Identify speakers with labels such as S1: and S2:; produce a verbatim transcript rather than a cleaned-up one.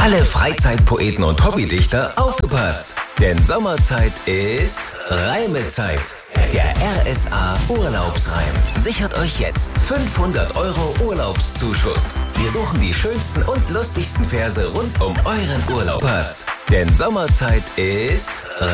S1: Alle Freizeitpoeten und Hobbydichter aufgepasst! Denn Sommerzeit ist Reimezeit. Der R S A Urlaubsreim sichert euch jetzt fünfhundert Euro Urlaubszuschuss. Wir suchen die schönsten und lustigsten Verse rund um euren Urlaub. Passt. Denn Sommerzeit ist